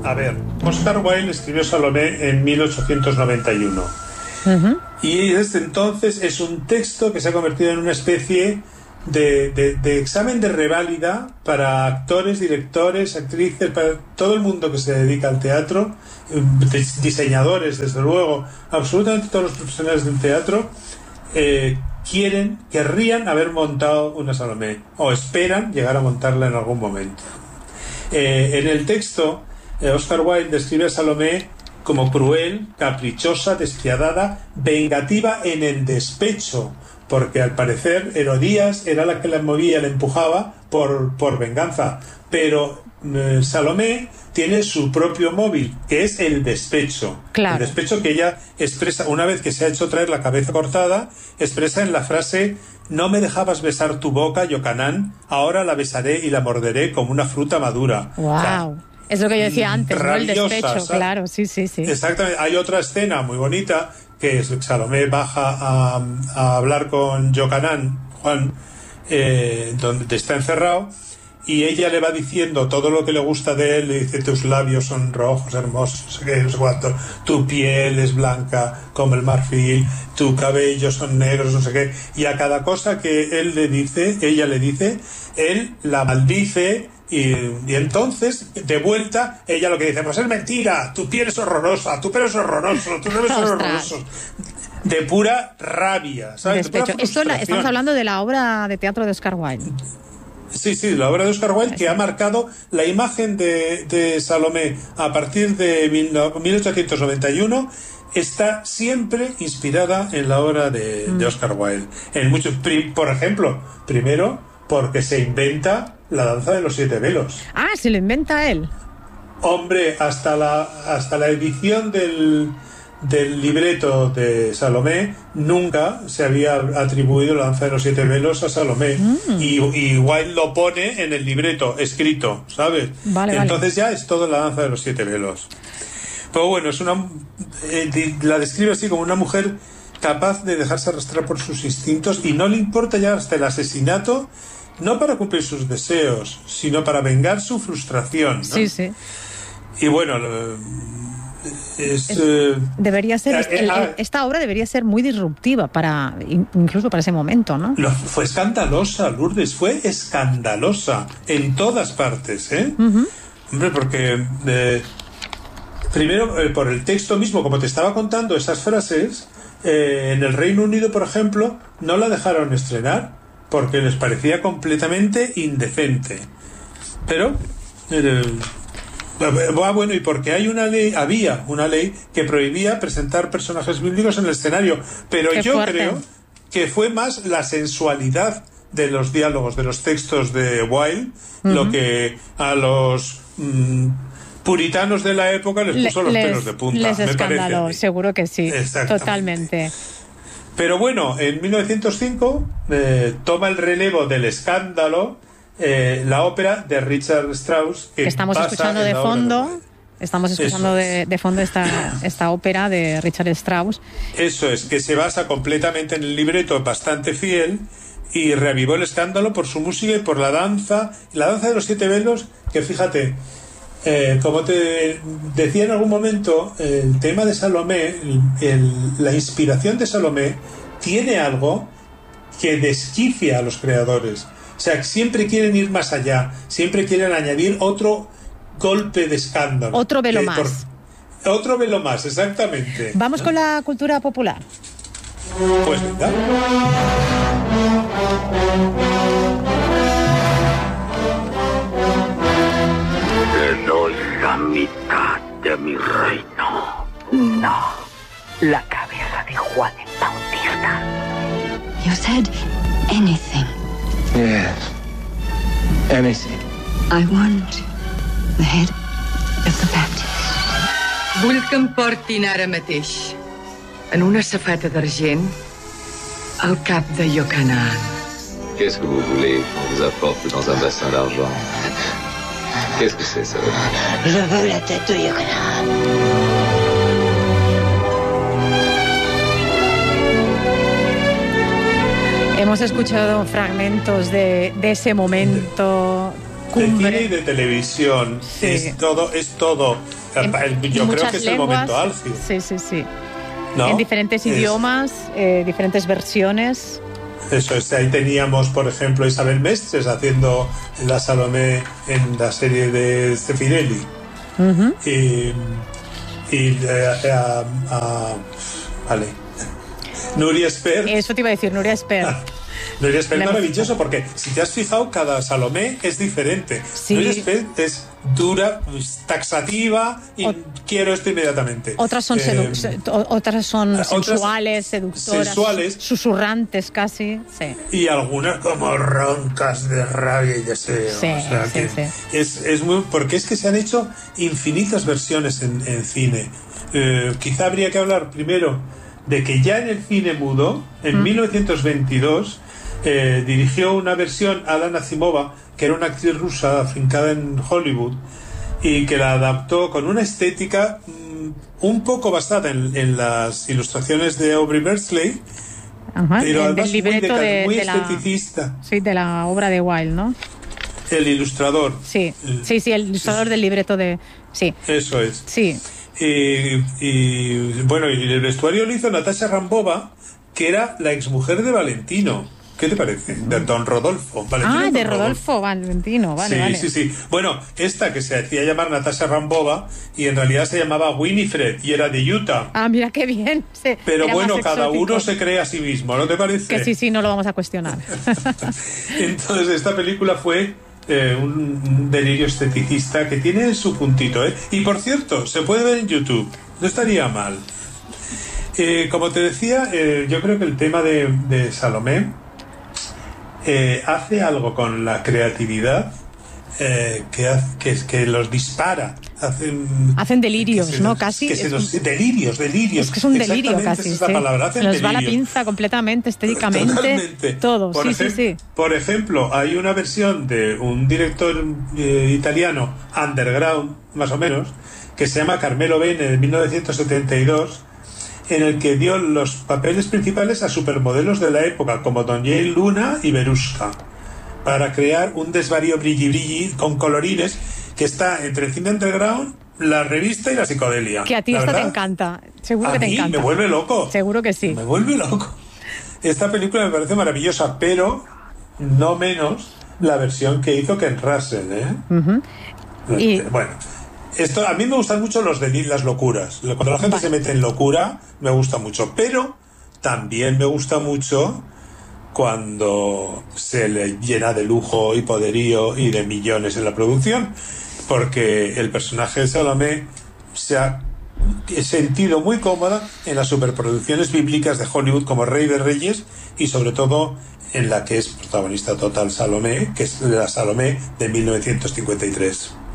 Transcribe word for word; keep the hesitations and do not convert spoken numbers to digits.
A ver, Oscar Wilde escribió Salomé en mil ochocientos noventa y uno. Uh-huh. Y desde entonces es un texto que se ha convertido en una especie de, de, de examen de reválida para actores, directores, actrices, para todo el mundo que se dedica al teatro, diseñadores, desde luego, absolutamente todos los profesionales del teatro eh, quieren, querrían haber montado una Salomé, o esperan llegar a montarla en algún momento. Eh, en el texto, eh, Oscar Wilde describe a Salomé como cruel, caprichosa, despiadada, vengativa en el despecho, porque al parecer Herodías era la que la movía, la empujaba por, por venganza, pero eh, Salomé tiene su propio móvil, que es el despecho. Claro. El despecho que ella expresa, una vez que se ha hecho traer la cabeza cortada, expresa en la frase: no me dejabas besar tu boca, Yocanán, ahora la besaré y la morderé como una fruta madura. Wow. O sea, es lo que yo decía antes, ¿no? El despecho, ¿sabes? Claro, sí, sí, sí. Exactamente. Hay otra escena muy bonita, que es Salomé baja a, a hablar con Yocanán, Juan, eh, donde está encerrado, y ella le va diciendo todo lo que le gusta de él. Le dice: tus labios son rojos, hermosos, no sé qué, no sé cuánto, tu piel es blanca como el marfil, tu cabello son negros, no sé qué, y a cada cosa que él le dice, ella le dice, él la maldice. Y, y entonces, de vuelta, ella lo que dice: pues es mentira, tu piel es horrorosa, tu pelo es horroroso, tus labios son horrorosos. De pura rabia, ¿sabes? De pura Esto la, estamos hablando de la obra de teatro de Oscar Wilde. Sí, sí, la obra de Oscar Wilde, que ha marcado la imagen de, de Salomé a partir de mil ochocientos noventa y uno. Está siempre inspirada en la obra de, mm. de Oscar Wilde. En muchos, por ejemplo, primero porque se inventa la danza de los siete velos. Ah, se lo inventa él. Hombre, hasta la hasta la edición del del libreto de Salomé nunca se había atribuido la danza de los siete velos a Salomé. Mm. y, y Wilde lo pone en el libreto escrito, ¿sabes? Vale, entonces vale. Ya es todo la danza de los siete velos. Pero bueno, es una eh, la describe así como una mujer capaz de dejarse arrastrar por sus instintos y no le importa ya hasta el asesinato, no para cumplir sus deseos, sino para vengar su frustración, ¿no? Sí, sí. Y bueno, es, es, eh, debería ser eh, el, eh, esta obra debería ser muy disruptiva para incluso para ese momento, ¿no? Lo, fue escandalosa, Lourdes, fue escandalosa en todas partes, ¿eh? Uh-huh. Hombre, porque eh, primero eh, por el texto mismo, como te estaba contando, esas frases eh, en el Reino Unido, por ejemplo, no la dejaron estrenar porque les parecía completamente indecente. Pero eh, bueno, y porque hay una ley, había una ley que prohibía presentar personajes bíblicos en el escenario, pero Qué yo fuerte. creo que fue más la sensualidad de los diálogos, de los textos de Wilde, uh-huh. lo que a los mmm, puritanos de la época les puso Le, los les, pelos de punta. Les me escandaló, parece. seguro que sí, totalmente. Pero bueno, en mil novecientos cinco eh, toma el relevo del escándalo eh, la ópera de Richard Strauss, que, que estamos escuchando de fondo. De estamos escuchando de, de fondo esta, esta ópera de Richard Strauss. Eso es, que se basa completamente en el libreto, bastante fiel, y reavivó el escándalo por su música y por la danza. La danza de los siete velos, que fíjate, eh, como te decía en algún momento, el tema de Salomé, el, el, la inspiración de Salomé, tiene algo que desquicia a los creadores. O sea, siempre quieren ir más allá, siempre quieren añadir otro golpe de escándalo. Otro velo más. Por, otro velo más, exactamente. Vamos ¿no? con la cultura popular. Pues venga. Te doy la mitad de mi reino. No, la cabeza de Juan el Bautista. You said anything. Yes, anything. I want the head of the Baptist. Vull que em portin ara mateix, en una safata d'argent, al cap de Yocanaan. Qu'est-ce que vous voulez qu'on vous apporte dans un bassin d'argent? Qu'est-ce que c'est, ça? Je veux la tête de Yocanaan. Hemos escuchado fragmentos de, de ese momento cumbre. De cine y de televisión. Sí. Es todo, es todo. En, Yo creo que es lenguas, el momento álgido. Sí, sí, sí. ¿No? En diferentes es... idiomas, eh, diferentes versiones. Eso es, ahí teníamos, por ejemplo, a Isabel Mestres haciendo la Salomé en la serie de Zeffirelli. Uh-huh. Y, y eh, a, a, vale. Nuria Espert. Eso te iba a decir, Nuria Espert. Nuria Espert es maravilloso porque, si te has fijado, cada Salomé es diferente. Sí. Nuria Espert es dura, taxativa y o, quiero esto inmediatamente. Otras son, eh, sedu- otras son otras sensuales, seductoras, sensuales, susurrantes casi. Sí. Y algunas como roncas de rabia y deseo. Sí, o sea, sí, que sí. Es, es muy, porque es que se han hecho infinitas versiones en, en cine. Eh, quizá habría que hablar primero de que ya en el cine mudo, en ¿Mm? mil novecientos veintidós, eh, dirigió una versión Alan Azimova, que era una actriz rusa afincada en Hollywood, y que la adaptó con una estética mmm, un poco basada en, en las ilustraciones de Aubrey Beardsley, Ajá, pero el, además del libreto muy, de, muy de esteticista. La, sí, de la obra de Wilde, ¿no? El ilustrador. Sí, sí, sí, el ilustrador sí. del libreto de... Sí. Eso es. Sí. Y, y bueno, y el vestuario lo hizo Natasha Rambova, que era la exmujer de Valentino. ¿Qué te parece? De Don Rodolfo. Valentino ah, de Rodolfo, Rodolfo Valentino, vale, sí, vale. Sí, sí, sí. Bueno, esta que se hacía llamar Natasha Rambova y en realidad se llamaba Winifred y era de Utah. Ah, mira qué bien. Sí, pero bueno, cada uno se cree a sí mismo, ¿no te parece? Que sí, sí, no lo vamos a cuestionar. Entonces, esta película fue eh, un, un delirio esteticista que tiene su puntito, ¿eh? Y por cierto, se puede ver en YouTube, no estaría mal. Eh, como te decía, eh, yo creo que el tema de, de Salomé Eh, hace algo con la creatividad eh, que, hace, que, que los dispara. Hacen, hacen delirios, se, ¿no? Casi. Que se los, un, delirios, delirios. Es que es un delirio casi. Esa es la palabra. Hacen se nos delirio. va la pinza completamente, estéticamente. Totalmente. Todo, por sí, ejem- sí, sí. Por ejemplo, hay una versión de un director eh, italiano, underground, más o menos, que se llama Carmelo Bene, de mil novecientos setenta y dos, en el que dio los papeles principales a supermodelos de la época, como Don Jane Luna y Veruska, para crear un desvarío brilli brilli con colorines que está entre el cine underground, la revista y la psicodelia. Que a ti esta te encanta, seguro a que te mí encanta. Me vuelve loco. Seguro que sí. Me vuelve loco. Esta película me parece maravillosa, pero no menos la versión que hizo Ken Russell, ¿eh? Uh-huh. Y... Bueno... Esto, a mí me gustan mucho los de las locuras. Cuando la gente vale. se mete en locura, me gusta mucho. Pero también me gusta mucho cuando se le llena de lujo y poderío y de millones en la producción. Porque el personaje de Salomé se ha sentido muy cómoda en las superproducciones bíblicas de Hollywood como Rey de Reyes y sobre todo en la que es protagonista total Salomé, que es la Salomé de mil novecientos cincuenta y tres.